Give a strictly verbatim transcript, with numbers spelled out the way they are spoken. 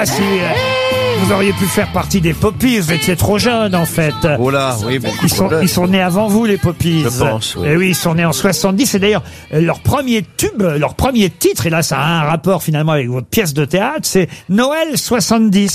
Ah si, euh, vous auriez pu faire partie des Poppies, vous étiez trop jeune en fait. Oh là, oui, bon. Ils sont, ils sont nés avant vous, les Poppies. Je pense, oui. Et oui, ils sont nés en soixante-dix. Et d'ailleurs, leur premier tube, leur premier titre, et là ça a un rapport finalement avec votre pièce de théâtre, c'est Noël soixante-dix.